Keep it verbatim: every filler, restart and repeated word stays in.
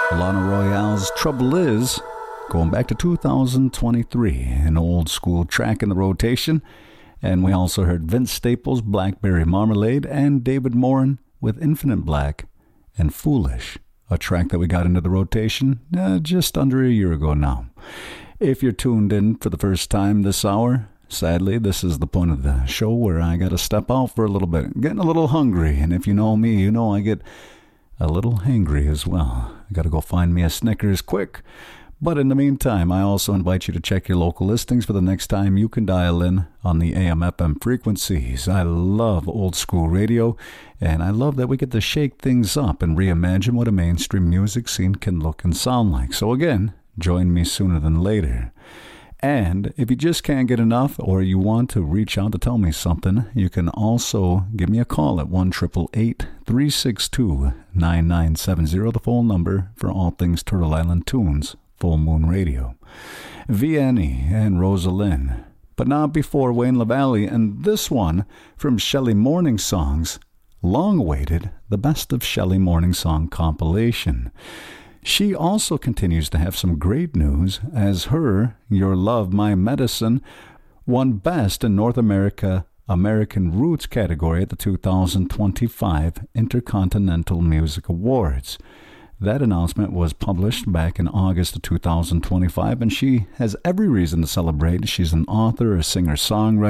Lana Royale's Trouble Is, going back to two thousand twenty-three, an old school track in the rotation. And we also heard Vince Staples' Blackberry Marmalade and David Morin with Infinite Black and Foolish, a track that we got into the rotation uh, just under a year ago now. If you're tuned in for the first time this hour, sadly, this is the point of the show where I got to step out for a little bit. Getting a little hungry, and if you know me, you know I get a little hangry as well. I got to go find me a Snickers quick. But in the meantime, I also invite you to check your local listings for the next time you can dial in on the A M F M frequencies. I love old school radio, and I love that we get to shake things up and reimagine what a mainstream music scene can look and sound like. So again, join me sooner than later. And if you just can't get enough, or you want to reach out to tell me something, you can also give me a call at one eight eight eight, three six two, nine nine seven zero, the phone number for all things Turtle Island Tunes, Full Moon Radio. Vianney and Rosalind. But not before Wayne LaValle, and this one from Shelley Morning Songs, long-awaited, the Best of Shelley Morning Song compilation. She also continues to have some great news, as her Your Love, My Medicine won Best in North America American Roots category at the two thousand twenty-five Intercontinental Music Awards. That announcement was published back in August of two thousand twenty-five, and she has every reason to celebrate. She's an author, a singer-songwriter,